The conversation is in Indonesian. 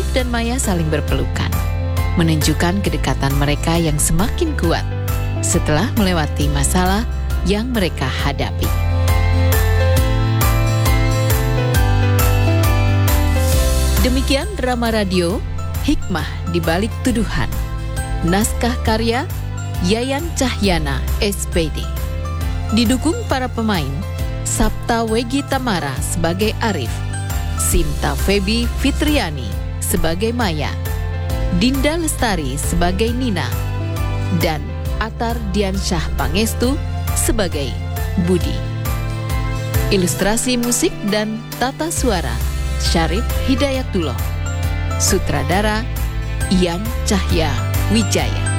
dan Maya saling berpelukan, menunjukkan kedekatan mereka yang semakin kuat setelah melewati masalah yang mereka hadapi. Demikian drama radio Hikmah di Balik Tuduhan. Naskah karya Yayan Cahyana, SPD. Didukung para pemain Sapta Wegi Tamara sebagai Arif, Sinta Febi Fitriani sebagai Maya, Dinda Lestari sebagai Nina, dan Atar Diansyah Pangestu sebagai Budi. Ilustrasi musik dan tata suara Syarif Hidayatullah. Sutradara Ian Cahya Wijaya.